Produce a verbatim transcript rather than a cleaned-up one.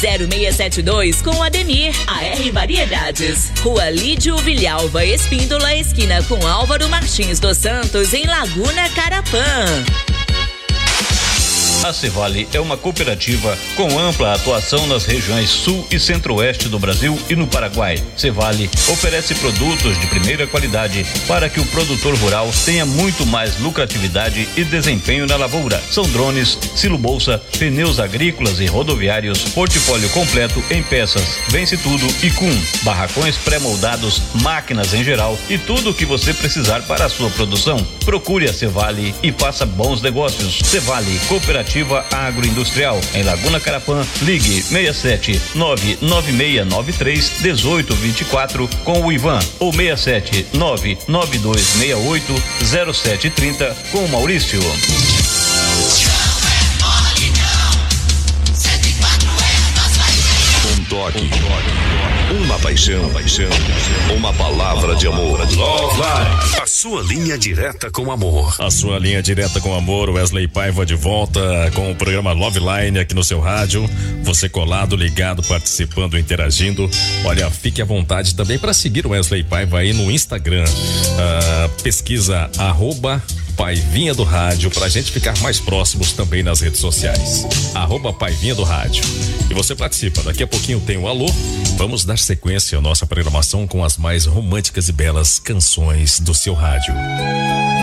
zero seis sete dois com Ademir. A R Variedades, Rua Lídio Vilhalva Espíndola, esquina com Álvaro Martins dos Santos, em Laguna Carapã. A Cevale é uma cooperativa com ampla atuação nas regiões sul e centro-oeste do Brasil e no Paraguai. Cevale oferece produtos de primeira qualidade para que o produtor rural tenha muito mais lucratividade e desempenho na lavoura. São drones, silo-bolsa, pneus agrícolas e rodoviários, portfólio completo em peças, vence tudo e com barracões pré-moldados, máquinas em geral e tudo o que você precisar para a sua produção. Procure a Cevale e faça bons negócios. Cevale, cooperativa agroindustrial, em Laguna Carapã. Ligue seis sete nove nove seis nove três um oito dois quatro com o Ivan ou seis sete nove nove dois seis oito zero sete três zero com o Maurício. Um toque, uma paixão, paixão, uma palavra de amor. Love Line, a sua linha direta com amor. A sua linha direta com amor. Wesley Paiva de volta com o programa Love Line aqui no seu rádio. Você colado, ligado, participando, interagindo. Olha, fique à vontade também para seguir o Wesley Paiva aí no Instagram. Ah, pesquisa arroba Paivinha do Rádio, pra gente ficar mais próximos também nas redes sociais. Arroba Paivinha do Rádio. E você participa. Daqui a pouquinho tem o Alô. Vamos dar sequência à nossa programação com as mais românticas e belas canções do seu rádio.